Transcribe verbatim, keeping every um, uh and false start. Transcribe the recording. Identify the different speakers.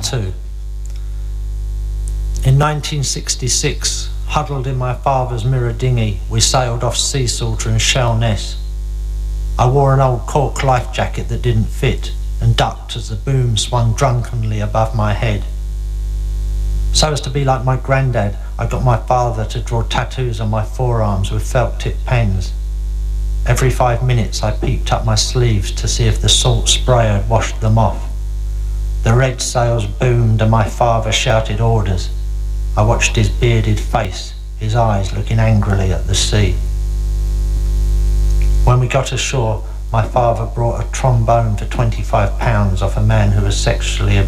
Speaker 1: tattoo. In nineteen sixty-six, huddled in my father's mirror dinghy, we sailed off Sea Salter and Sheerness. I wore an old cork life jacket that didn't fit and ducked as the boom swung drunkenly above my head. So as to be like my granddad, I got my father to draw tattoos on my forearms with felt-tip pens. Every five minutes I peeped up my sleeves to see if the salt spray had washed them off. The red sails boomed and my father shouted orders. I watched his bearded face, his eyes looking angrily at the sea. When we got ashore, my father brought a trombone for twenty-five pounds off a man who was sexually